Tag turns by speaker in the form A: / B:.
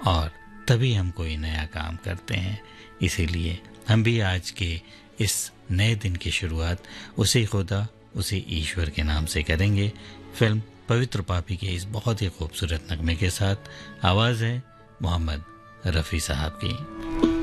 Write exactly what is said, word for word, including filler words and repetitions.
A: और तभी हम कोई नया काम करते हैं। इसीलिए हम भी आज के इस नए दिन की शुरुआत उसी खुदा, उसी ईश्वर के नाम से करेंगे। फिल्म पवित्र पापी के इस बहुत ही खूबसूरत नगमे के साथ आवाज़ है मोहम्मद रफ़ी साहब की।